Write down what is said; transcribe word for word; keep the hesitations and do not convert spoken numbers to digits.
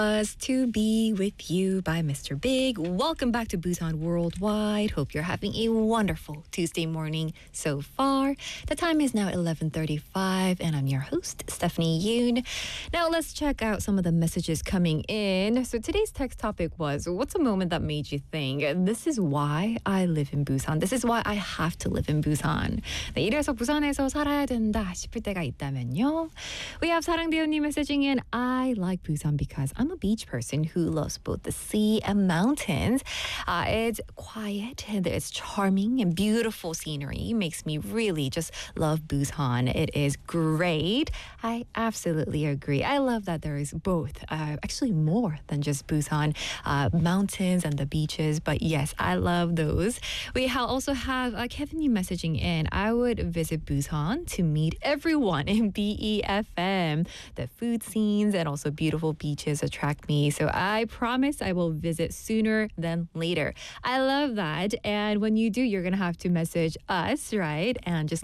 Was To Be With You by Mister Big. Welcome back to Busan Worldwide. Hope you're having a wonderful Tuesday morning so far. The time is now eleven thirty-five and I'm your host, Stephanie Yoon. Now let's check out some of the messages coming in. So today's text topic was, what's a moment that made you think, this is why I live in Busan. This is why I have to live in Busan. 네, 이래서 부산에서 살아야 된다 싶을 때가 있다면요. We have 사랑대우님 messaging in, I like Busan because I'm a beach person who loves both the sea and mountains. Uh, it's quiet, and it's charming and beautiful scenery. Makes me really just love Busan. It is great. I absolutely agree. I love that there is both, uh, actually more than just Busan, uh, mountains and the beaches. But yes, I love those. We ha- also have uh, Kevin messaging in, I would visit Busan to meet everyone in B E F M. The food scenes and also beautiful beaches attract me. So I promise I will visit sooner than later. I love that. And when you do, you're going to have to message us, right? And just